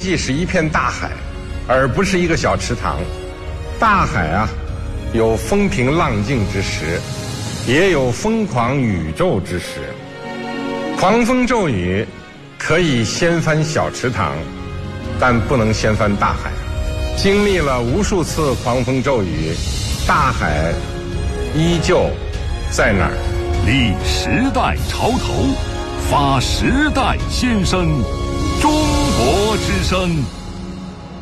际是一片大海，而不是一个小池塘。大海啊，有风平浪静之时，也有疯狂宇宙之时。狂风骤雨可以掀翻小池塘，但不能掀翻大海。经历了无数次狂风骤雨，大海依旧在那儿。 立时代潮头，发时代先声，中国之声。